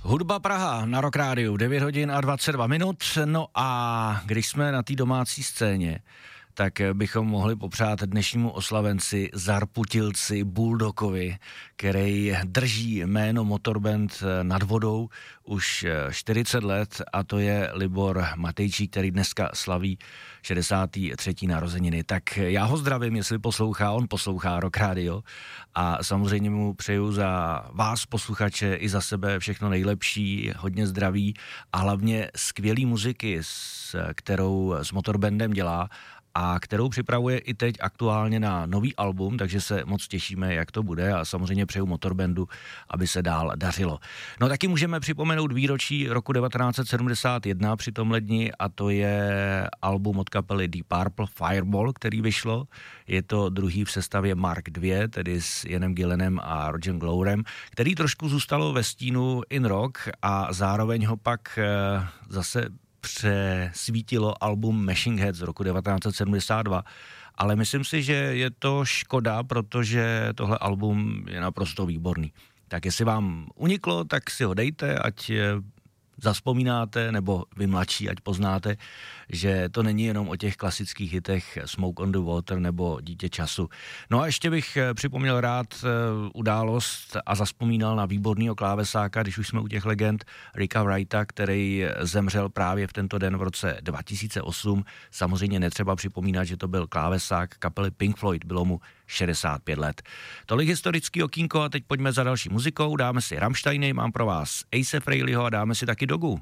Hudba Praha na Rock Rádiu, 9 hodin a 22 minut. No a když jsme na té domácí scéně, tak bychom mohli popřát dnešnímu oslavenci Zarputilci Bulldogovi, který drží jméno Motorband nad vodou už 40 let, a to je Libor Matejčík, který dneska slaví 63. narozeniny. Tak já ho zdravím, jestli poslouchá, on poslouchá Rock Radio, a samozřejmě mu přeju za vás, posluchače, i za sebe všechno nejlepší, hodně zdraví a hlavně skvělý muziky, kterou s Motorbandem dělá a kterou připravuje i teď aktuálně na nový album, takže se moc těšíme, jak to bude, a samozřejmě přeju Motorbandu, aby se dál dařilo. No taky můžeme připomenout výročí roku 1971 při tomhle dni, a to je album od kapely Deep Purple Fireball, který vyšlo. Je to druhý v sestavě Mark II, tedy s Ianem Gillenem a Rogerem Glowerem, který trošku zůstalo ve stínu in rock, a zároveň ho pak zase přesvítilo album Machine Head z roku 1972, ale myslím si, že je to škoda, protože tohle album je naprosto výborný. Tak jestli vám uniklo, tak si ho dejte, ať zavzpomínáte, nebo vy mladší, ať poznáte, že to není jenom o těch klasických hitech Smoke on the Water nebo Dítě času. No a ještě bych připomněl rád událost a zavzpomínal na výborného klávesáka, když už jsme u těch legend, Ricka Wrighta, který zemřel právě v tento den v roce 2008. Samozřejmě netřeba připomínat, že to byl klávesák kapely Pink Floyd, bylo mu 65 let. Tolik historický okýnko, a teď pojďme za další muzikou, dáme si Rammsteiny, mám pro vás Ace Frehleyho a dáme si taky Dogu.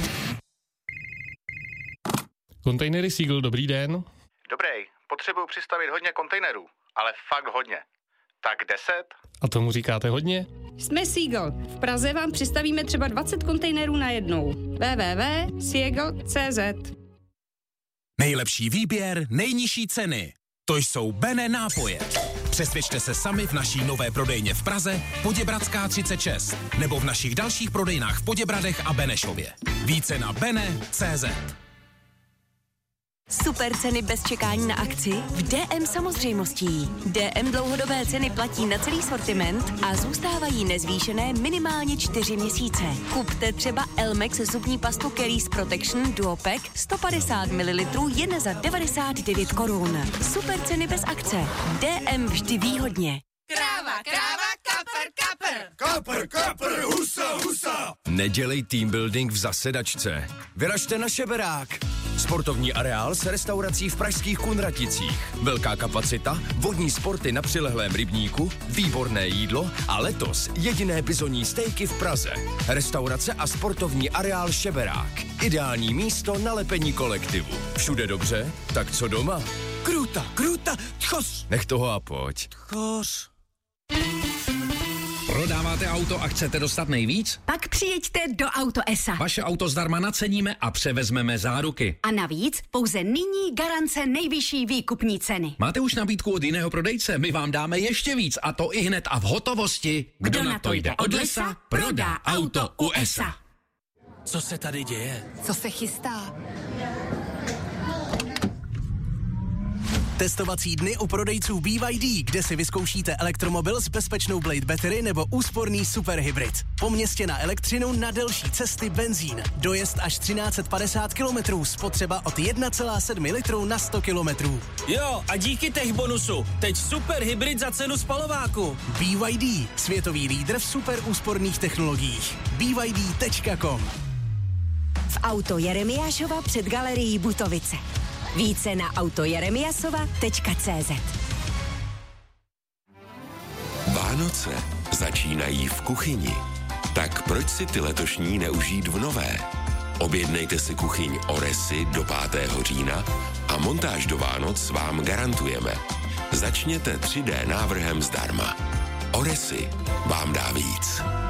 Kontejnery Seagull, dobrý den. Dobrý, potřebuju přistavit hodně kontejnerů, ale fakt hodně. Tak 10? A tomu říkáte hodně? Jsme Seagull. V Praze vám přistavíme třeba 20 kontejnerů najednou. www.seagull.cz. Nejlepší výběr, nejnižší ceny. To jsou Bene nápoje. Přesvědčte se sami v naší nové prodejně v Praze, Poděbradská 36, nebo v našich dalších prodejnách v Poděbradech a Benešově. Více na bene.cz. Super ceny bez čekání na akci v DM samozřejmostí. DM dlouhodobé ceny platí na celý sortiment a zůstávají nezvýšené minimálně 4 měsíce. Kupte třeba Elmex zubní pastu Caries Protection Duopack 150 ml jen za 99 korun. Super ceny bez akce. DM vždy výhodně. Kráva, kapr, kapr. Kapr, kapr, husa, husa. Nedělej team building v zasedačce. Vyražte na Šeberák. Sportovní areál s restaurací v pražských Kunraticích. Velká kapacita, vodní sporty na přilehlém rybníku, výborné jídlo a letos jediné bizonní stejky v Praze. Restaurace a sportovní areál Šeberák. Ideální místo na lepení kolektivu. Všude dobře, tak co doma? Kruta, tchos. Nech toho a pojď. Tchos. Prodáváte auto a chcete dostat nejvíc? Pak přijeďte do Auto ESA. Vaše auto zdarma naceníme a převezmeme záruky. A navíc pouze nyní garance nejvyšší výkupní ceny. Máte už nabídku od jiného prodejce? My vám dáme ještě víc, a to i hned a v hotovosti. Kdo na to jde od lesa, prodá auto u ESA. Co se tady děje? Co se chystá? Testovací dny u prodejců BYD, kde si vyzkoušíte elektromobil s bezpečnou Blade Battery nebo úsporný superhybrid. Po městě na elektřinu, na delší cesty benzín. Dojezd až 1350 km, spotřeba od 1,7 litru na 100 km. Jo, a díky tech bonusu, teď superhybrid za cenu spalováku. BYD, světový lídr v super úsporných technologiích. BYD.com. V Auto Jeremiášova před galerií Butovice. Více na autojeremiasova.cz. Vánoce začínají v kuchyni. Tak proč si ty letošní neužít v nové? Objednejte si kuchyň Oresy do 5. října a montáž do Vánoc vám garantujeme. Začněte 3D návrhem zdarma. Oresy vám dá víc.